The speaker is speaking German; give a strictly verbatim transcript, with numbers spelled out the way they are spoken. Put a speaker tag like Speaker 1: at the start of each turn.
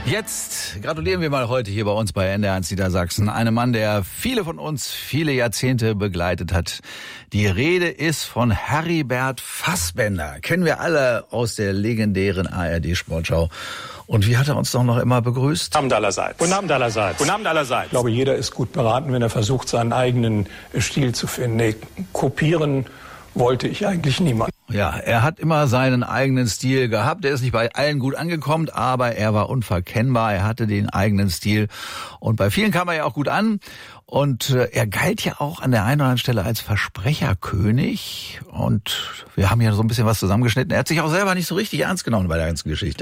Speaker 1: Jetzt gratulieren wir mal heute hier bei uns bei N D R eins Niedersachsen einem Mann, der viele von uns viele Jahrzehnte begleitet hat. Die Rede ist von Heribert Fassbender. Kennen wir alle aus der legendären A R D-Sportschau. Und wie hat er uns doch noch immer begrüßt?
Speaker 2: Guten Abend allerseits.
Speaker 3: Guten Abend allerseits.
Speaker 2: Guten Abend allerseits.
Speaker 3: Ich glaube, jeder ist gut beraten, wenn er versucht, seinen eigenen Stil zu finden. Nee, kopieren wollte ich eigentlich niemand.
Speaker 1: Ja, er hat immer seinen eigenen Stil gehabt. Er ist nicht bei allen gut angekommen, aber er war unverkennbar. Er hatte den eigenen Stil. Und bei vielen kam er ja auch gut an. Und äh, er galt ja auch an der einen oder anderen Stelle als Versprecherkönig. Und wir haben hier so ein bisschen was zusammengeschnitten. Er hat sich auch selber nicht so richtig ernst genommen bei der ganzen Geschichte.